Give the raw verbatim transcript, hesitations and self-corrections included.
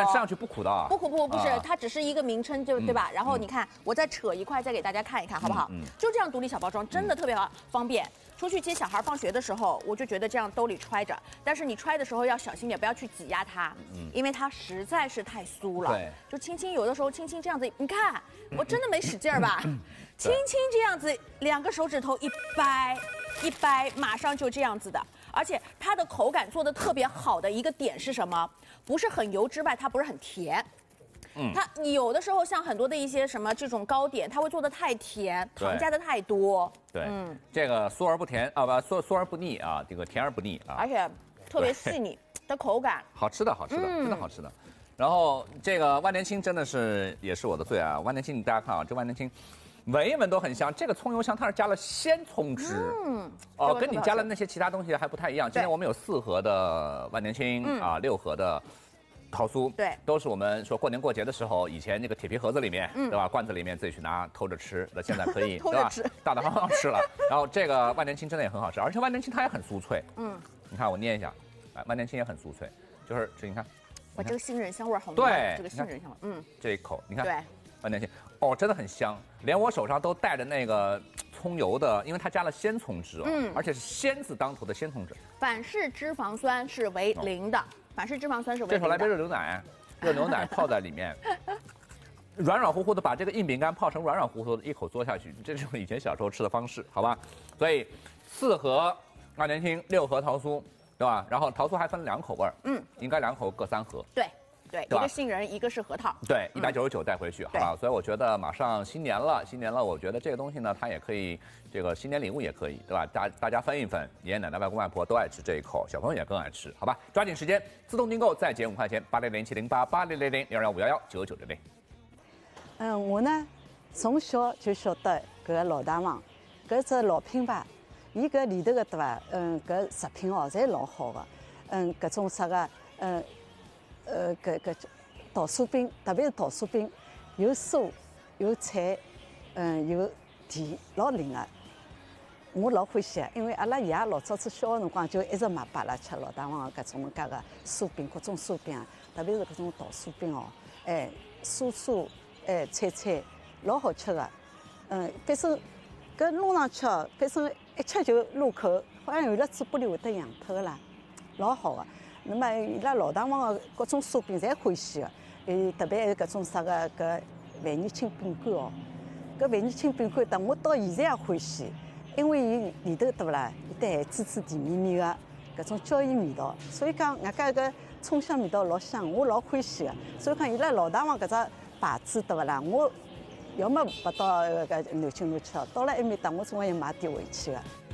吃上去不苦的啊。 不苦不苦不是， 啊、 它只是一个名称，就对吧？然后你看，我再扯一块再给大家看一看，好不好？ 嗯， 就这样独立小包装，真的特别好方便。出去接小孩放学的时候，我就觉得这样兜里揣着，但是你揣的时候要小心点，不要去挤压它，嗯，因为它实在是太酥了。 对， 就轻轻有的时候轻轻这样子，你看我真的没使劲儿吧？轻轻这样子，两个手指头一掰一掰，马上就这样子的。而且它的口感做的特别好的一个点是什么？不是很油之外，它不是很甜。嗯，它有的时候像很多的一些什么这种糕点，它会做的太甜，糖加的太多。 对，嗯，这个酥而不甜啊，不酥酥而不腻啊，这个甜而不腻啊， 而且特别细腻的口感， 好吃的好吃的，嗯、真的好吃的。然后这个万年青真的是也是我的最爱啊，万年青大家看啊，这万年青。闻一闻都很香，这个葱油香它是加了鲜葱汁，嗯，哦，跟你加了那些其他东西还不太一样。今天我们有四盒的万年青、嗯、啊，六盒的桃酥， 对， 都是我们说过年过节的时候，以前那个铁皮盒子里面，嗯、对吧？罐子里面自己去拿偷着吃，那现在可以偷着吃， 大大方方吃了。然后这个万年青真的也很好吃，而且万年青它也很酥脆，嗯，你看我捏一下，哎，万年青也很酥脆，就是这你看， 哇，这个杏仁香味好浓， 对， 这个杏仁香味，嗯， 这一口你看， 对。 万年青哦，真的很香，连我手上都带着那个葱油的，因为它加了鲜葱汁哦，嗯，而且是鲜字当头的鲜葱汁。 反式脂肪酸是为零的，哦、反式脂肪酸是为零的。 这时候来杯热牛奶，热牛奶泡在里面，软软乎乎的把这个硬饼干泡成软软乎乎的，一口嘬下去，这是我以前小时候吃的方式，好吧？所以四盒万年青，六盒桃酥，对吧？然后桃酥还分两口味儿，嗯，应该两口各三盒。 对。对，一个杏仁，一个是核桃。 对，一百九十九带回去，好吧？所以我觉得马上新年了，新年了，我觉得这个东西呢，它也可以，这个新年礼物也可以，对吧？大大家分一分，爷爷奶奶、外公外婆都爱吃这一口，小朋友也更爱吃，好吧？抓紧时间，自动订购再减五块钱，八零零七零八八零零零零二幺五幺幺九九零零。 嗯，我呢从小就晓得搿个老大王，搿只老品牌，伊搿里头个对伐？嗯，搿食品哦，侪老好个，嗯，搿种啥个，嗯。呃，搿搿桃酥饼，特别是桃酥饼，有酥有菜，嗯，有甜，老灵个。我老欢喜，因为阿拉爷老早子小个辰光就一直买拨阿拉吃老大王个搿种介个酥饼，各种酥饼，特别是搿种桃酥饼哦，哎，酥酥，哎，脆脆，老好吃个。嗯，反正搿弄上去哦，反正一吃就入口，好像有了嘴巴里会得痒脱个啦，老好个。那么伊拉老大王个各种酥饼侪欢喜个，呃，特别是搿种啥个搿万年青饼干哦，搿万年青饼干，但我到现在也欢喜，因为伊里头对勿啦，有得咸滋滋、甜绵绵个搿种椒盐味道，所以讲外加搿葱香味道老香，我老欢喜个。所以讲伊拉老大王搿只牌子对勿啦，我要么勿到搿南京路去，到了埃面搭我总归要买点回去个。